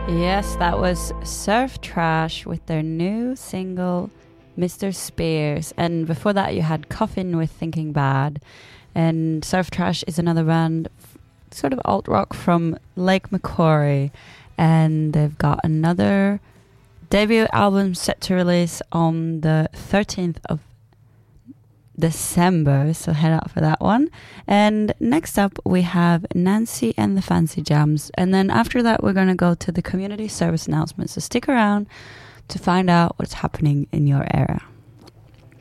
Yes, that was Surf Trash with their new single, Mr. Spears. And before that, you had Coffin with Thinking Bad. And Surf Trash is another band, sort of alt rock from Lake Macquarie. And they've got another debut album set to release on the 13th of December, so head out for that one. And next up we have Nancy and the Fancy Jams, and then after that we're going to go to the community service announcements, so stick around to find out what's happening in your area.